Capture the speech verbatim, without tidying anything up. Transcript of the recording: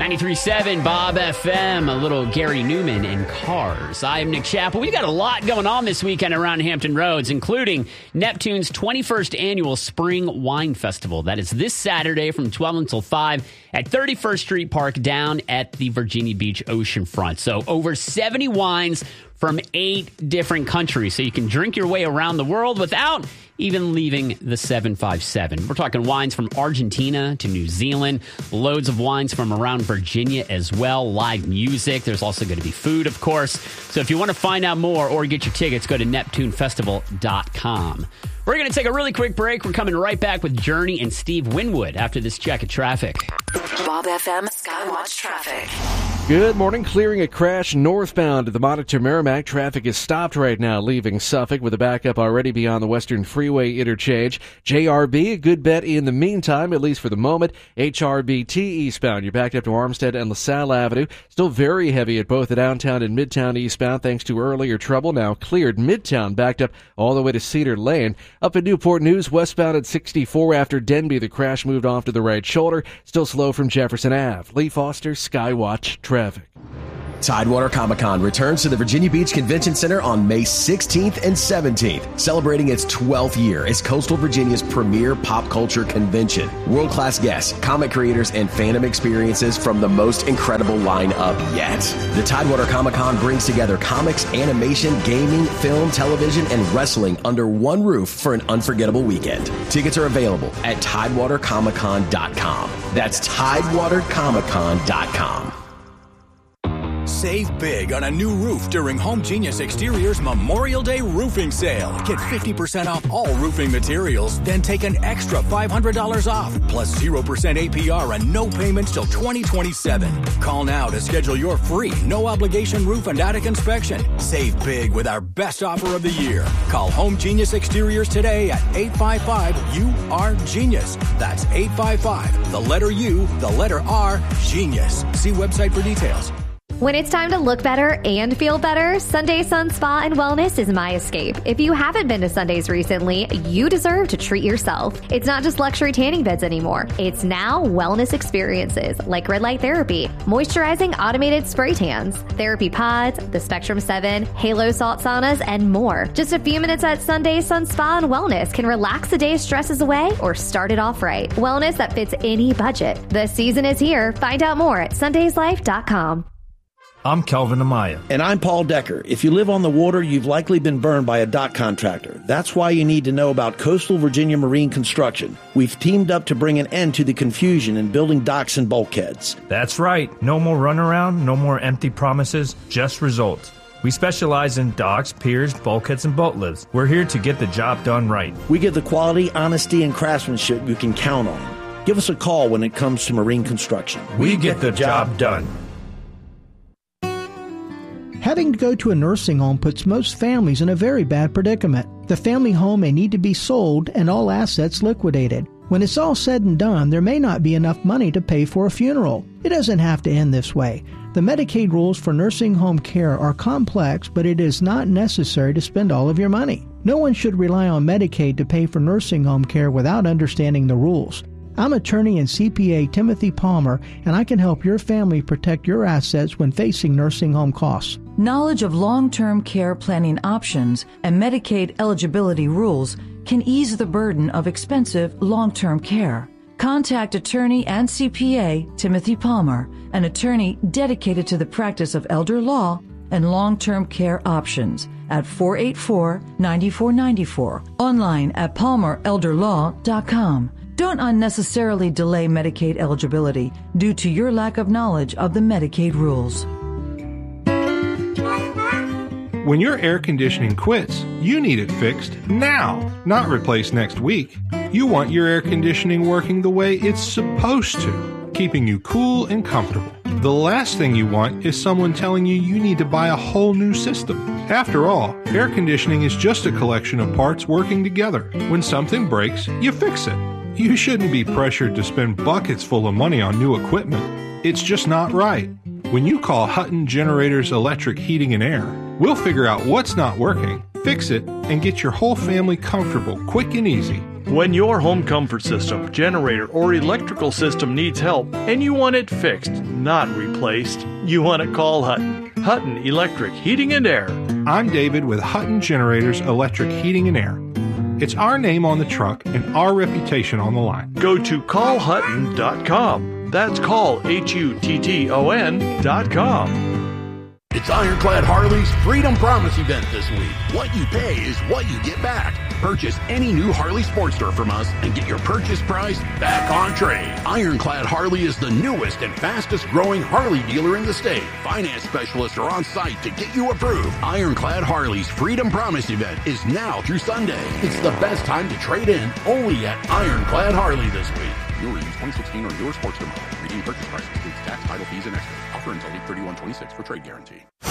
ninety-three point seven Bob F M, a little Gary Newman in Cars. I am Nick Chappell. We've got a lot going on this weekend around Hampton Roads, including Neptune's twenty-first annual Spring Wine Festival. That is this Saturday from twelve until five at thirty-first Street Park down at the Virginia Beach oceanfront. So over seventy wines from eight different countries. So you can drink your way around the world without even leaving the seven five seven. We're talking wines from Argentina to New Zealand, loads of wines from around Virginia as well, live music. There's also going to be food, of course. So if you want to find out more or get your tickets, go to neptune festival dot com. We're going to take a really quick break. We're coming right back with Journey and Steve Winwood after this check of traffic. Bob F M Skywatch Traffic. Good morning. Clearing a crash northbound to the Monitor Merrimack. Traffic is stopped right now, leaving Suffolk with a backup already beyond the Western Freeway interchange. J R B, a good bet in the meantime, at least for the moment. H R B T eastbound. You're backed up to Armstead and LaSalle Avenue. Still very heavy at both the downtown and midtown eastbound thanks to earlier trouble. Now cleared. Midtown backed up all the way to Cedar Lane. Up in Newport News, westbound at sixty-four after Denby. The crash moved off to the right shoulder. Still slow from Jefferson Avenue. Lee Foster, Skywatch Traffic. Tidewater Comic-Con returns to the Virginia Beach Convention Center on May sixteenth and seventeenth, celebrating its twelfth year as Coastal Virginia's premier pop culture convention. World-class guests, comic creators, and fandom experiences from the most incredible lineup yet. The Tidewater Comic-Con brings together comics, animation, gaming, film, television, and wrestling under one roof for an unforgettable weekend. Tickets are available at tidewater comic con dot com. That's tidewater comic con dot com. Save big on a new roof during Home Genius Exteriors Memorial Day roofing sale. Get fifty percent off all roofing materials, then take an extra five hundred dollars off, plus zero percent A P R and no payments till twenty twenty-seven. Call now to schedule your free, no-obligation roof and attic inspection. Save big with our best offer of the year. Call Home Genius Exteriors today at eight five five U R Genius. That's eight five five, the letter U, the letter R, Genius. See website for details. When it's time to look better and feel better, Sunday Sun Spa and Wellness is my escape. If you haven't been to Sundays recently, you deserve to treat yourself. It's not just luxury tanning beds anymore. It's now wellness experiences like red light therapy, moisturizing automated spray tans, therapy pods, the Spectrum seven, Halo salt saunas, and more. Just a few minutes at Sunday Sun Spa and Wellness can relax the day's stresses away or start it off right. Wellness that fits any budget. The season is here. Find out more at sundays life dot com. I'm Kelvin Amaya. And I'm Paul Decker. If you live on the water, you've likely been burned by a dock contractor. That's why you need to know about Coastal Virginia Marine Construction. We've teamed up to bring an end to the confusion in building docks and bulkheads. That's right. No more runaround, no more empty promises, just results. We specialize in docks, piers, bulkheads, and boat lifts. We're here to get the job done right. We give the quality, honesty, and craftsmanship you can count on. Give us a call when it comes to marine construction. We, we get, get the, the job, job done. Having to go to a nursing home puts most families in a very bad predicament. The family home may need to be sold and all assets liquidated. When it's all said and done, there may not be enough money to pay for a funeral. It doesn't have to end this way. The Medicaid rules for nursing home care are complex, but it is not necessary to spend all of your money. No one should rely on Medicaid to pay for nursing home care without understanding the rules. I'm attorney and C P A Timothy Palmer, and I can help your family protect your assets when facing nursing home costs. Knowledge of long-term care planning options and Medicaid eligibility rules can ease the burden of expensive long-term care. Contact attorney and C P A Timothy Palmer, an attorney dedicated to the practice of elder law and long-term care options at four eight four, nine four nine four, online at palmer elder law dot com. Don't unnecessarily delay Medicaid eligibility due to your lack of knowledge of the Medicaid rules. When your air conditioning quits, you need it fixed now, not replaced next week. You want your air conditioning working the way it's supposed to, keeping you cool and comfortable. The last thing you want is someone telling you you need to buy a whole new system. After all, air conditioning is just a collection of parts working together. When something breaks, you fix it. You shouldn't be pressured to spend buckets full of money on new equipment. It's just not right. When you call Hutton Generators Electric Heating and Air, We'll figure out what's not working, fix it, and get your whole family comfortable quick and easy. When your home comfort system, generator, or electrical system needs help and you want it fixed, not replaced, you want to call Hutton. Hutton Electric Heating and Air. I'm David with Hutton Generators Electric Heating and Air. It's our name on the truck and our reputation on the line. Go to call hutton dot com. That's call, H U T T O N dot com. It's Ironclad Harley's Freedom Promise event this week. What you pay is what you get back. Purchase any new Harley Sportster from us and get your purchase price back on trade. Ironclad Harley is the newest and fastest growing Harley dealer in the state. Finance specialists are on site to get you approved. Ironclad Harley's Freedom Promise event is now through Sunday. It's the best time to trade in, only at Ironclad Harley this week. Newer use twenty sixteen or newer Sportster model. Redeem purchase price includes tax, title fees, and extras. Offer until eight thirty-one twenty-six for trade guarantee.